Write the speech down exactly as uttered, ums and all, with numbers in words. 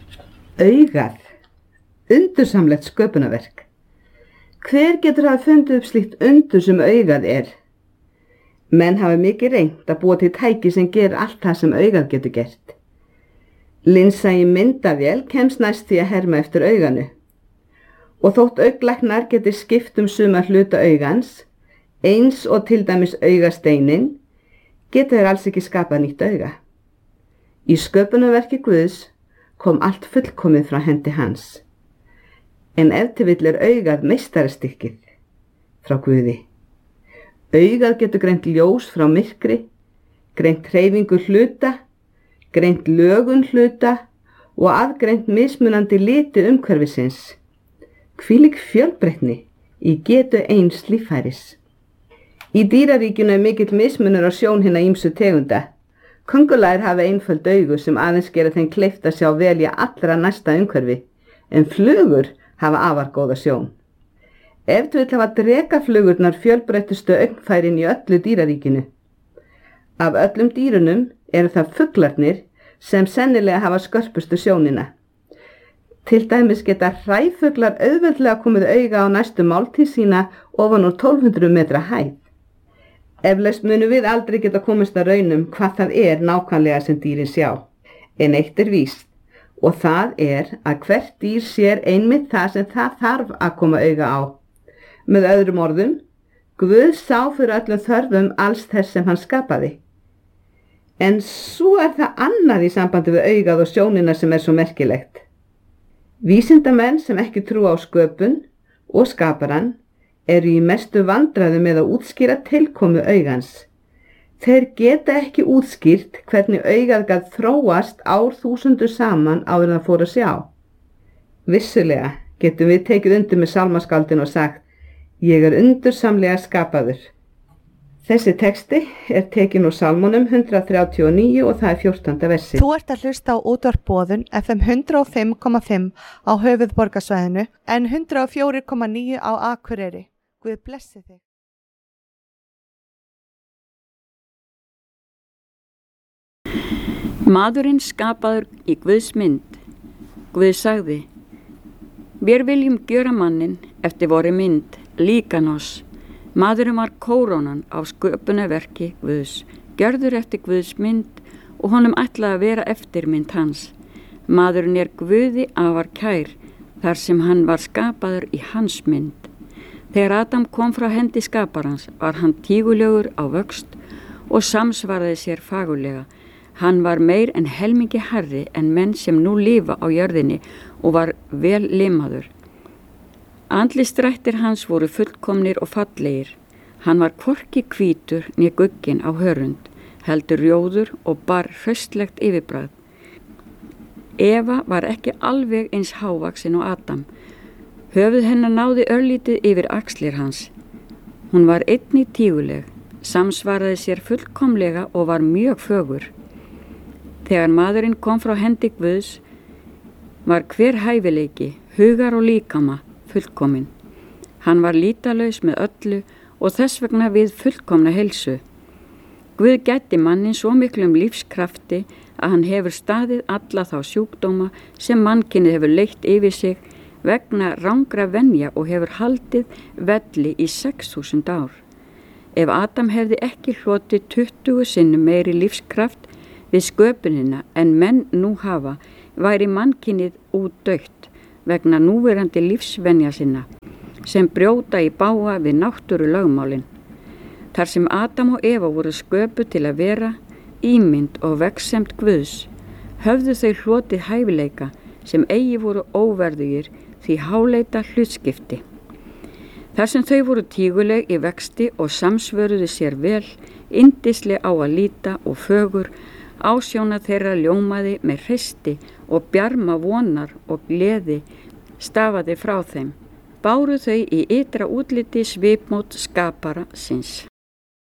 Augað, undursamlegt sköpunarverk. Hver getur hafa fundið upp slíkt undur sem augað er? Menn hafa mikið reynt að búa til tæki sem gerir allt það sem augað getur gert. Linsa í myndavél kemst næst því að herma eftir auganu. Og þótt augnlæknar geti skipt um suma hluta augans, eins og til dæmis augasteinin, geta þeir alls ekki skapað nýtt auga. Í sköpunarverki Guðs kom allt fullkomið frá hendi hans. En ef til vill er augað meistarastykkið frá Guði. Augað getur greint ljós frá myrkri, greint hreyfingu hluta, greint lögun hluta og aðgreint mismunandi liti umhverfisins. Hvílík fjölbreytni í getu eins líffæris. Í dýraríkinu er mikill mismunur á sjón hinna ýmsu tegunda. Köngulær hafa einföld augu sem aðeins gera þeim kleift að sjá vel í allra næsta umhverfi, en flugur hafa afar góða sjón. Ef þú vill hafa drekaflugurnar fjölbreyttustu augnfærin í öllu dýraríkinu. Af öllum dýrunum eru það fuglarnir sem sennilega hafa skörpustu sjónina. Til dæmis geta hræfuglar auðveldlega komið auga á næstu máltíð sína ofan úr tólf hundruð metra hæð. Eflaust munum við aldrei geta komist að raunum hvað það er nákvæmlega sem dýrin sjá. En eitt er víst, og það er að hvert dýr sér einmitt það sem það þarf að koma auga á. Með öðrum orðum, Guð sá fyrir öllum þörfum alls þess sem hann skapaði. En svo er það annað í sambandi við augað og sjónina sem er svo merkilegt. Vísindamenn sem ekki trúa á sköpun og skaparann eru í mestu vandræðum með að útskýra tilkomu augans. Þeir geta ekki útskýrt hvernig augað gat þróast árþúsundur saman áður en það fór að sjá. Vissulega getum við tekið undir með sálmaskáldin og sagt: Ég er undursamlega skapaður. Þessi texti er tekin úr Salmonum hundrað þrjátíu og níu og það er fjórtánda versi. Þú ert að hlusta á útvarp Boðun F M hundrað og fimm komma fimm á höfuðborgarsvæðinu en hundrað og fjögur komma níu á Akureyri. Guð blessi þig. Maðurinn skapaður í Guðs mynd. Guð sagði: Vér viljum gjöra mannin eftir vori mynd, líkan oss. Maðurinn var kórónan á sköpunarverki Guðs, gjörður eftir Guðs mynd og honum ætlaði að vera eftirmynd hans. Maðurinn er Guði afar kær, þar sem hann var skapaður í hans mynd. Þegar Adam kom frá hendi skaparans var hann tígulegur á vöxt og samsvaraði sér fagurlega. Hann var meir en helmingi hærri en menn sem nú lifa á jörðinni og var vel limaður. Andlitsdrættir hans voru fullkomnir og fallegir. Hann var hvorki hvítur né gugginn á hörund, heldur rjóður og bar hraustlegt yfirbragð. Eva var ekki alveg eins hávaksin og Adam. Höfuð hennar náði örlítið yfir axlir hans. Hún var einnig tíguleg, samsvaraði sér fullkomlega og var mjög fögur. Þegar maðurinn kom frá hendi Guðs var hver hæfileiki, hugar og líkama fullkominn. Hann var lítalaus með öllu og þess vegna við fullkomna heilsu. Guð gætti mannin svo miklum lífskrafti að hann hefur staðið alla þá sjúkdóma sem mannkynið hefur leitt yfir sig vegna rangra venja og hefur haldið velli í sex þúsund ár. Ef Adam hefði ekki hlotið tuttugu sinnum meiri lífskraft við sköpunina en menn nú hafa, væri mannkynið útdautt vegna núverandi lífsvenja sinna sem brjóta í bága við náttúru lögmálin. Þar sem Adam og Eva voru sköpuð til að vera ímynd og veggsemd Guðs, höfðu þau hlotið hæfileika sem eigi voru óverðugir því háleita hlutskipti. Þar sem þau voru tíguleg í vexti og samsvöruðu sér vel, yndisleg á að líta og fögur, ásjóna þeirra ljómaði með hreysti og bjarma vonar og gleði stafaði frá þeim. Báru þau í ytra útliti svipmót skapara síns.